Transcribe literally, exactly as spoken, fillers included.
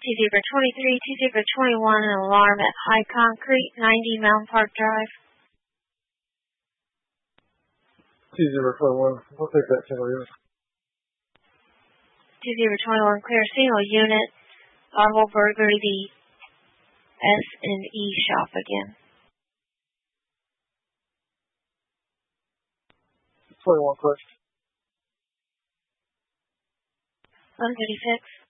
T-Zebra twenty-three, T-Zebra twenty-one, an alarm at High Concrete, ninety Mountain Park Drive. T-Zebra twenty-one, we'll take that single unit. T-Zebra twenty-one, clear single unit, audible burglary, the S and E shop again. twenty-one, clear. one thirty-six.